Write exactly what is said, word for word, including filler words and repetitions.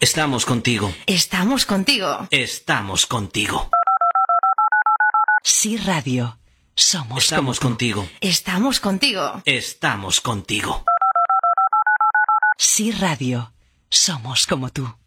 Estamos contigo. Estamos contigo. Estamos contigo. Sí Radio. Somos Estamos como tú. contigo. Estamos contigo. Estamos contigo. Sí Radio. Somos como tú.